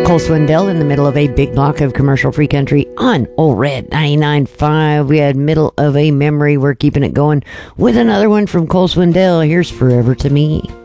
Cole Swindell in the middle of a big block of commercial-free country on Old Red 99.5. We had Middle of a Memory. We're keeping it going with another one from Cole Swindell. Here's Forever to Me.